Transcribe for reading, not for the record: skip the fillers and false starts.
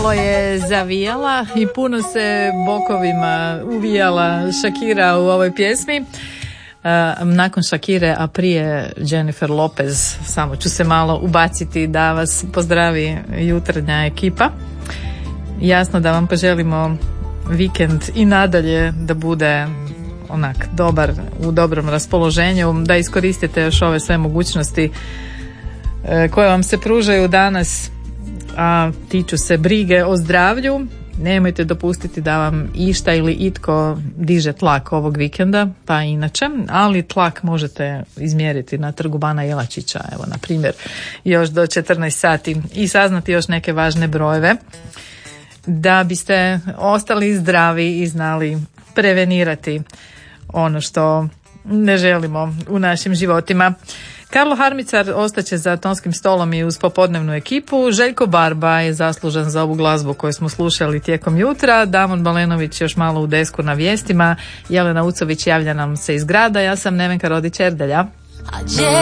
Malo je zavijala i puno se bokovima uvijala Shakira u ovoj pjesmi. Nakon Shakire, a prije Jennifer Lopez, samo ću se malo ubaciti da vas pozdravi jutarnja ekipa. Jasno da vam poželimo vikend i nadalje da bude onak dobar, u dobrom raspoloženju, da iskoristite još ove sve mogućnosti koje vam se pružaju danas, a tiču se brige o zdravlju. Nemojte dopustiti da vam išta ili itko diže tlak ovog vikenda, pa inače, ali tlak možete izmjeriti na Trgu Bana Jelačića, evo na primjer, još do 14 sati i saznati još neke važne brojeve da biste ostali zdravi i znali prevenirati ono što ne želimo u našim životima. Karlo Harmicar ostaće za tonskim stolom i uz popodnevnu ekipu. Željko Barba je zaslužan za ovu glazbu koju smo slušali tijekom jutra. Damon Balenović još malo u desku na vijestima. Jelena Ucović javlja nam se iz grada. Ja sam Nevenka Rodić Erdelja.